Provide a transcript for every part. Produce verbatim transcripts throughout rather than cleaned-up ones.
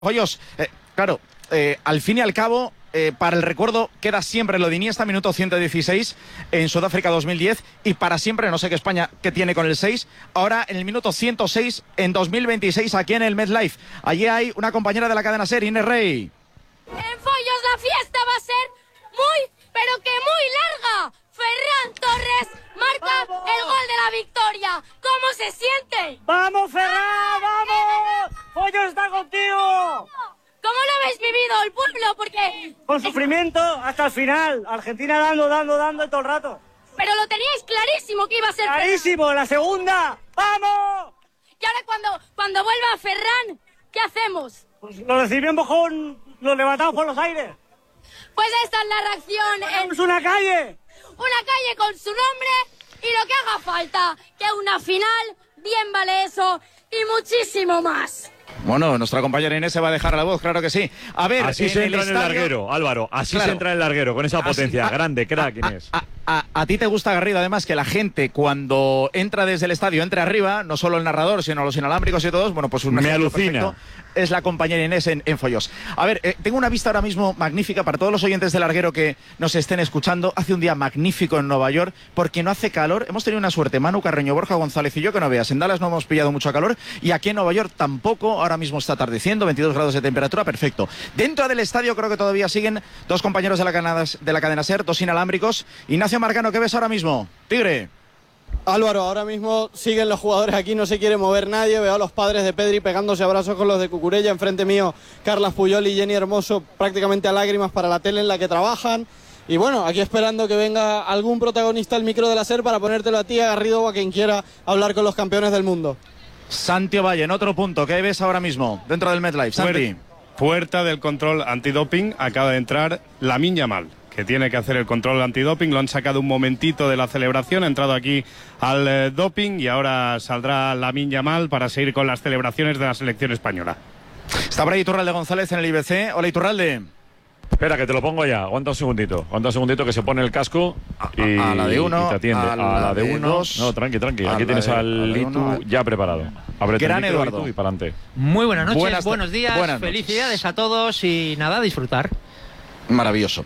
Hoyos, eh, claro, eh, al fin y al cabo, eh, para el recuerdo queda siempre lo de Iniesta, minuto ciento dieciséis en Sudáfrica dos mil diez, y para siempre, no sé qué España que tiene con el seis, ahora en el minuto ciento seis en dos mil veintiséis aquí en el MetLife. Allí hay una compañera de la cadena SER, Inés Rey. En Follos la fiesta va a ser muy, pero que muy larga. Ferran Torres marca ¡vamos! El gol de la victoria. ¿Cómo se siente? ¡Vamos, Ferran! ¡Vamos! ¡Follos está contigo! ¿Cómo lo habéis vivido el pueblo? Porque... Con sufrimiento hasta el final. Argentina dando, dando, dando todo el rato. Pero lo teníais clarísimo que iba a ser ¡Clarísimo! Ferran. ¡La segunda! ¡Vamos! Y ahora cuando, cuando vuelva Ferran, ¿qué hacemos? Pues lo recibimos con... Los levantamos por los aires. Pues esta es la reacción. ¡Es en... una calle! Una calle con su nombre y lo que haga falta, que una final, bien vale eso y muchísimo más. Bueno, nuestra compañera Inés se va a dejar la voz, claro que sí. A ver, así se entra en el larguero, Álvaro, así claro. se entra en el larguero, con esa así, potencia, a, grande, crack, Inés. A, a, a, a ti te gusta, Garrido, además, que la gente cuando entra desde el estadio, entre arriba, no solo el narrador, sino los inalámbricos y todos, bueno, pues un me alucina. Perfecto. Es la compañera Inés en, en Follos. A ver, eh, tengo una vista ahora mismo magnífica para todos los oyentes del larguero que nos estén escuchando. Hace un día magnífico en Nueva York porque no hace calor. Hemos tenido una suerte, Manu Carreño, Borja González y yo, que no veas. En Dallas no hemos pillado mucho calor y aquí en Nueva York tampoco. Ahora mismo está atardeciendo, veintidós grados de temperatura, perfecto. Dentro del estadio creo que todavía siguen dos compañeros de la cadena, de la cadena SER, dos inalámbricos. Ignacio Marcano, ¿qué ves ahora mismo? Tigre. Álvaro, ahora mismo siguen los jugadores aquí, no se quiere mover nadie. Veo a los padres de Pedri pegándose abrazos con los de Cucurella. Enfrente mío, Carlas Puyol y Jenny Hermoso prácticamente a lágrimas para la tele en la que trabajan. Y bueno, aquí esperando que venga algún protagonista al micro de la SER para ponértelo a ti, a Garrido o a quien quiera hablar con los campeones del mundo. Santi Ovalle, en otro punto, ¿qué ves ahora mismo dentro del MetLife? Santi. Puerta del control antidoping, acaba de entrar Lamine Yamal, que tiene que hacer el control antidoping. Lo han sacado un momentito de la celebración, ha entrado aquí al eh, doping y ahora saldrá Lamine Yamal para seguir con las celebraciones de la selección española. Está por ahí Iturralde González en el I B C. Hola, Iturralde. Espera, que te lo pongo ya. Aguanta un segundito. Aguanta un segundito que se pone el casco y, a, a la de uno, y te atiende. a la, a la de, de uno. Dos, no, tranqui, tranqui. Aquí tienes de, al Itu uno, ya preparado. Ábrete Gran el micro, Eduardo. y para adelante. Muy buenas noches, buenas, buenos días, buenas felicidades a todos y nada, a disfrutar. Maravilloso.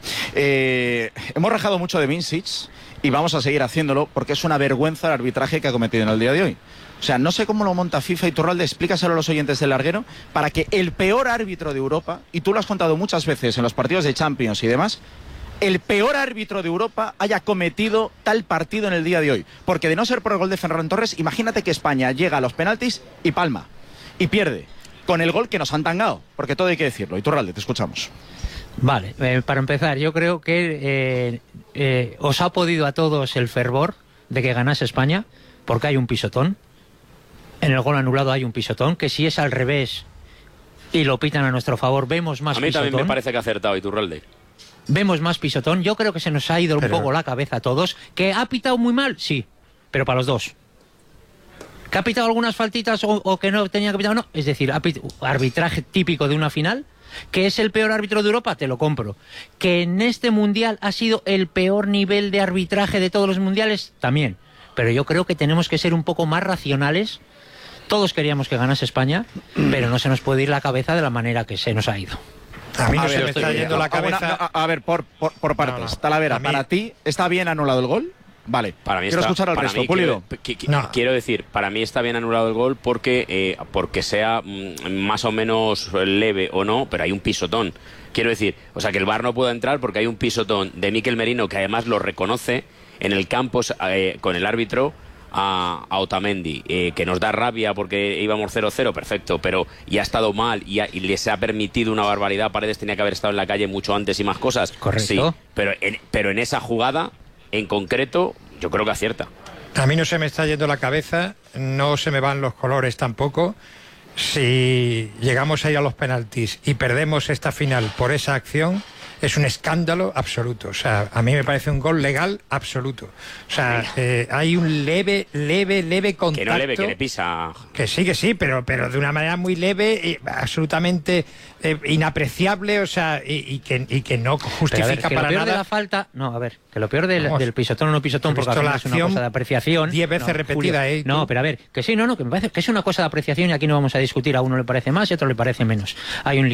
Eh, hemos rajado mucho de Vincic y vamos a seguir haciéndolo porque es una vergüenza el arbitraje que ha cometido en el día de hoy. O sea, no sé cómo lo monta FIFA. Iturralde, explícaselo a los oyentes del larguero para que el peor árbitro de Europa, y tú lo has contado muchas veces en los partidos de Champions y demás, el peor árbitro de Europa haya cometido tal partido en el día de hoy. Porque de no ser por el gol de Ferran Torres, imagínate que España llega a los penaltis y palma, y pierde, con el gol que nos han tangado, porque todo hay que decirlo. Iturralde, te escuchamos. Vale, eh, para empezar, yo creo que eh, eh, os ha podido a todos el fervor de que ganase España, porque hay un pisotón. En el gol anulado hay un pisotón, que si es al revés y lo pitan a nuestro favor, vemos más pisotón. A mí pisotón. También me parece que ha acertado Iturralde. Vemos más pisotón. Yo creo que se nos ha ido pero... un poco la cabeza a todos. ¿Que ha pitado muy mal? Sí, pero para los dos. ¿Que ha pitado algunas faltitas o, o que no tenía que pitar? No. Es decir, arbitraje típico de una final. ¿Que es el peor árbitro de Europa? Te lo compro. ¿Que en este mundial ha sido el peor nivel de arbitraje de todos los mundiales? También. Pero yo creo que tenemos que ser un poco más racionales. Todos queríamos que ganase España, pero no se nos puede ir la cabeza de la manera que se nos ha ido. A mí no a se ver, me está yendo la cabeza. A, a, a ver, por, por, por partes. No, no. Talavera, ¿para ti está bien anulado el gol? Vale, para mí quiero está, escuchar al para resto. Mí, Pulido. Quiero, qu no. quiero decir, para mí está bien anulado el gol porque, eh, porque sea mm, más o menos leve o no, pero hay un pisotón. Quiero decir, o sea, que el V A R no pueda entrar porque hay un pisotón de Mikel Merino que además lo reconoce en el campo eh, con el árbitro a, a Otamendi, eh, que nos da rabia porque íbamos cero cero, perfecto, pero y ha estado mal y, ha, y les ha permitido una barbaridad. Paredes tenía que haber estado en la calle mucho antes y más cosas. Correcto. Sí, pero en, pero en esa jugada en concreto yo creo que acierta. A mí no se me está yendo la cabeza, no se me van los colores tampoco. Si llegamos a ir a los penaltis y perdemos esta final por esa acción, es un escándalo absoluto. O sea, a mí me parece un gol legal absoluto. O sea, eh, hay un leve, leve, leve contacto. Que no leve, que le pisa. Que sí, que sí, pero, pero de una manera muy leve y absolutamente eh, inapreciable, o sea, y, y, que, y que no justifica ver, que para lo peor nada. de la falta, no, a ver, que lo peor del, Vamos, del pisotón o no pisotón, he porque al visto final la es una acción cosa de apreciación. diez veces no, repetida, Julio, ¿eh? No, Tú. pero a ver, que sí, no, no, que me parece que es una cosa de apreciación y aquí no vamos a discutir, a uno le parece más y a otro le parece menos. Hay un